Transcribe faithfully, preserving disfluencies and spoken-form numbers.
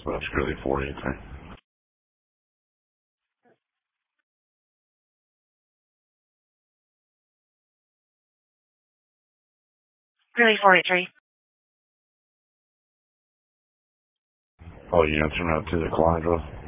So that's really four eighty-three. Really four eighty-three. Oh, you answering that to the Calandra?